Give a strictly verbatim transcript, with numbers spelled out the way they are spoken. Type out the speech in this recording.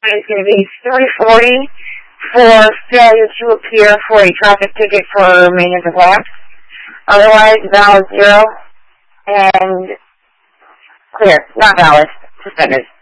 punishment is going to be three forty for failure to appear for a traffic ticket for maintenance of lapse. Otherwise, valid zero and clear, not valid, suspended.